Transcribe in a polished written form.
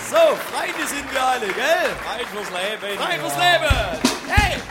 So, Freunde sind wir alle, gell? Rein fürs Leben. Rein fürs Leben! Hey!